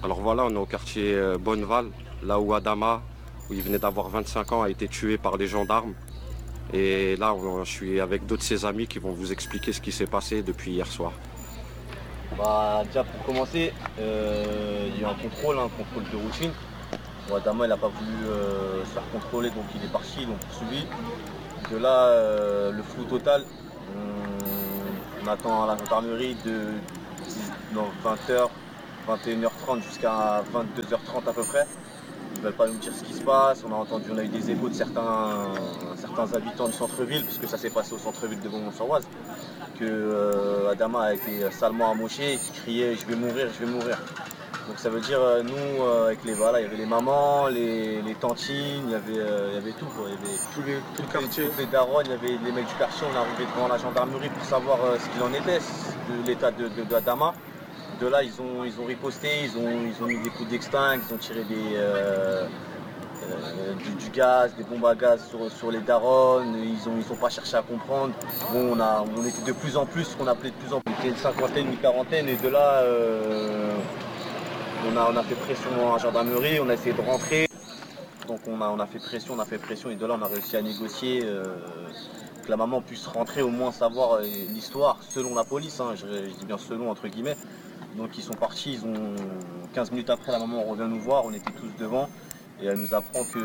Alors voilà, on est au quartier Bonneval, là où Adama, où il venait d'avoir 25 ans, a été tué par les gendarmes. Et là, je suis avec d'autres de ses amis qui vont vous expliquer ce qui s'est passé depuis hier soir. Bah, déjà pour commencer, il y a eu un contrôle de routine. Bon, Adama il n'a pas voulu se faire contrôler, donc il est parti, donc poursuivi. De là, le flou total. On attend à la gendarmerie de 20h, 21h30 jusqu'à 22h30 à peu près. Ils ne veulent pas nous dire ce qui se passe. On a eu des échos de certains habitants du centre-ville, puisque ça s'est passé au centre-ville de Beaumont-sur-Oise, que Adama a été salement amoché et qui criait je vais mourir, je vais mourir. Donc ça veut dire nous avec voilà, il y avait les mamans, les tantines, il y avait tout quoi. Il y avait toutes les darons, il y avait les mecs du quartier, on est arrivé devant la gendarmerie pour savoir ce qu'il en était, de l'état d'Adama. De là ils ont riposté, ils ont mis des coups d'extinct, ils ont tiré du gaz, des bombes à gaz sur les darons, ils ont pas cherché à comprendre. Bon, on était de plus en plus, ce qu'on appelait de plus en plus, une cinquantaine, une quarantaine, et de là on a fait pression à la gendarmerie, on a essayé de rentrer. Donc on a fait pression, et de là on a réussi à négocier que la maman puisse rentrer, au moins savoir l'histoire selon la police, hein, je dis bien selon entre guillemets. Donc ils sont partis, 15 minutes après la maman revient nous voir, on était tous devant et elle nous apprend que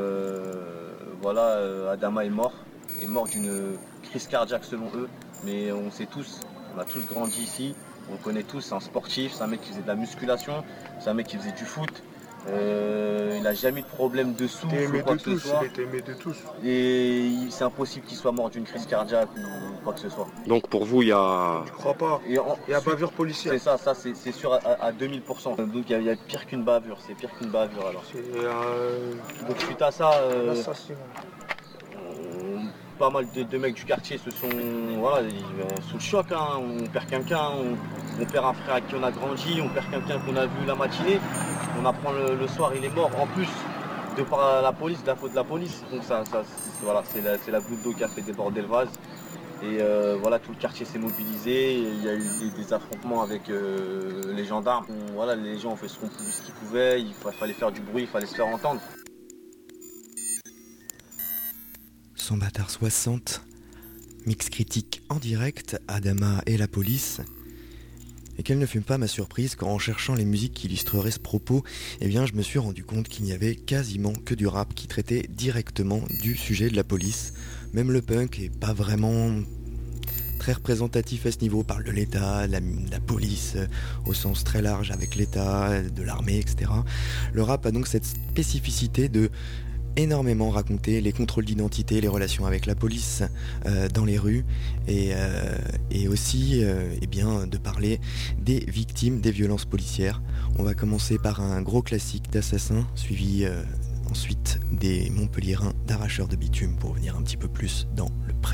Adama est mort d'une crise cardiaque selon eux, mais on sait tous, on a tous grandi ici, on connaît tous, c'est un sportif, c'est un mec qui faisait de la musculation, c'est un mec qui faisait du foot. Il n'a jamais eu de problème de souffle ou quoi que ce soit. Il était aimé de tous. Et c'est impossible qu'il soit mort d'une crise cardiaque ou quoi que ce soit. Donc pour vous, il y a... Je crois pas. Il y a bavure policière. C'est ça c'est sûr à 2000%. Donc il y a pire qu'une bavure, c'est pire qu'une bavure alors. Donc suite à ça, pas mal de mecs du quartier se sont sous le choc, hein. On perd quelqu'un, on perd un frère avec qui on a grandi, on perd quelqu'un qu'on a vu la matinée, on apprend le soir il est mort en plus de par la police, de la faute de la police. Donc c'est la goutte d'eau qui a fait déborder le vase. Et tout le quartier s'est mobilisé, il y a eu des affrontements avec les gendarmes. Les gens ont fait ce qu'ils pouvaient, il fallait faire du bruit, il fallait se faire entendre. Son bâtard 60, mix critique en direct, Adama et la police. Et quelle ne fut pas ma surprise quand, en cherchant les musiques qui illustreraient ce propos, je me suis rendu compte qu'il n'y avait quasiment que du rap qui traitait directement du sujet de la police. Même le punk est pas vraiment très représentatif à ce niveau, parle de l'État, la police au sens très large avec l'État, de l'armée, etc. Le rap a donc cette spécificité de énormément raconter les contrôles d'identité, les relations avec la police dans les rues et aussi de parler des victimes des violences policières. On va commencer par un gros classique d'Assassin, suivi ensuite des Montpelliérains d'Arracheurs de bitume pour venir un petit peu plus dans le